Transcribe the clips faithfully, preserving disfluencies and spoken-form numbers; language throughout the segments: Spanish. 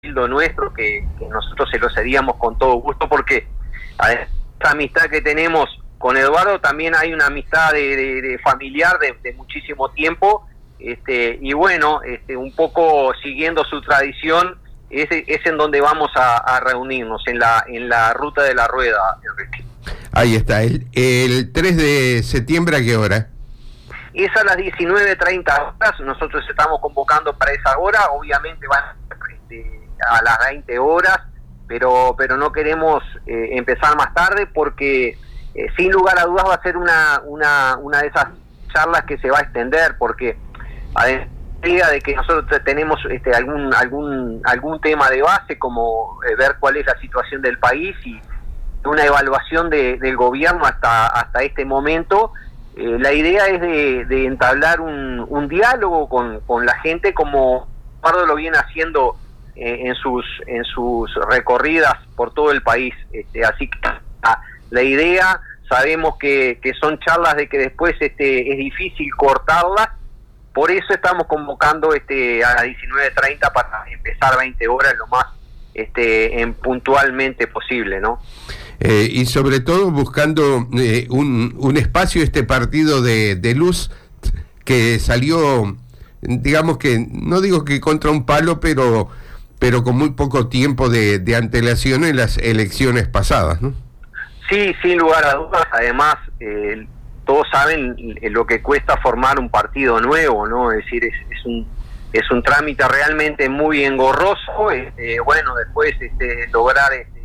cabildo nuestro, que, que nosotros se lo cedíamos con todo gusto, porque a esa amistad que tenemos con Eduardo también hay una amistad de, de, de familiar de, de muchísimo tiempo, este, y bueno, este, un poco siguiendo su tradición, es, es en donde vamos a, a reunirnos, en la, en la Ruta de la Rueda, Enrique. Ahí está, el, el tres de septiembre, ¿a qué hora? Es a las diecinueve treinta horas, nosotros estamos convocando para esa hora, obviamente van este, a las veinte horas, pero pero no queremos eh, empezar más tarde porque eh, sin lugar a dudas va a ser una, una, una de esas charlas que se va a extender, porque a medida de que nosotros tenemos este, algún, algún, algún tema de base, como eh, ver cuál es la situación del país y una evaluación de, del gobierno hasta, hasta este momento. Eh, la idea es de, de entablar un, un diálogo con, con la gente, como Eduardo lo viene haciendo eh, en sus en sus recorridas por todo el país. Este, así que ah, la idea, sabemos que, que son charlas de que después este, es difícil cortarlas, por eso estamos convocando este, a las diecinueve treinta para empezar veinte horas lo más este, en, puntualmente posible, ¿no? Eh, y sobre todo buscando eh, un, un espacio, este partido de, de luz que salió, digamos que, no digo que contra un palo, pero pero con muy poco tiempo de, de antelación en las elecciones pasadas, ¿no? Sí, sin lugar a dudas. Además, eh, todos saben lo que cuesta formar un partido nuevo, ¿no? Es decir, es, es un es un trámite realmente muy engorroso. Este, bueno, después este, lograr este,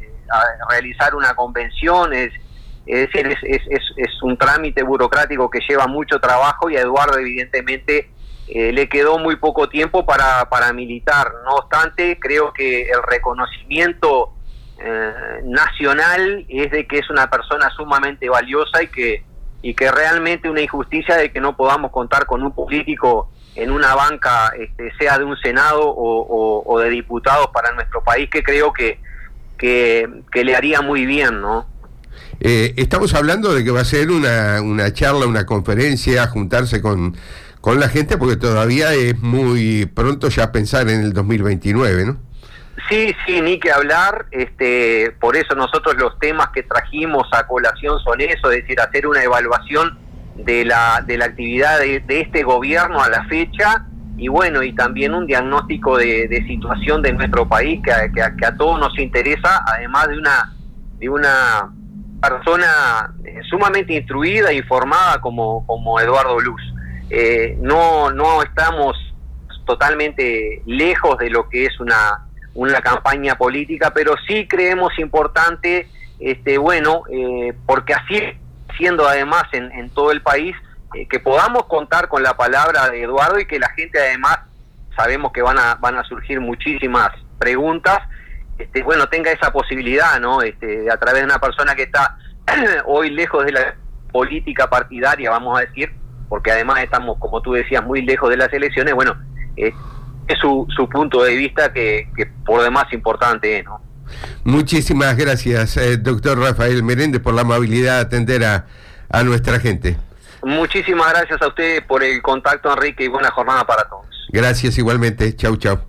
a realizar una convención, es, es decir, es, es, es, es un trámite burocrático que lleva mucho trabajo, y a Eduardo evidentemente eh, le quedó muy poco tiempo para, para militar. No obstante, creo que el reconocimiento eh, nacional es de que es una persona sumamente valiosa, y que, y que realmente una injusticia de que no podamos contar con un político en una banca, este, sea de un Senado o, o, o de diputados para nuestro país, que creo que Que, que le haría muy bien, ¿no? Eh, estamos hablando de que va a ser una, una charla, una conferencia, juntarse con, con la gente, porque todavía es muy pronto ya pensar en el dos mil veintinueve, ¿no? Sí, sí, ni que hablar. Este, por eso nosotros los temas que trajimos a colación son eso, es decir, hacer una evaluación de la, de la actividad de, de este gobierno a la fecha, y bueno, y también un diagnóstico de, de situación de nuestro país que a, que, a, que a todos nos interesa, además de una de una persona sumamente instruida e informada como, como Eduardo Luz. Eh, no no estamos totalmente lejos de lo que es una una campaña política, pero sí creemos importante, este bueno, eh, porque así siendo además en, en todo el país, Eh, que podamos contar con la palabra de Eduardo, y que la gente además, sabemos que van a van a surgir muchísimas preguntas, este bueno, tenga esa posibilidad, ¿no? Este, a través de una persona que está hoy lejos de la política partidaria, vamos a decir, porque además estamos, como tú decías, muy lejos de las elecciones. Bueno, eh, es su, su punto de vista que, que por demás importante es, ¿no? Muchísimas gracias, eh, doctor Rafael Meréndez, por la amabilidad de atender a, a nuestra gente. Muchísimas gracias a ustedes por el contacto, Enrique, y buena jornada para todos. Gracias igualmente. Chau, chau.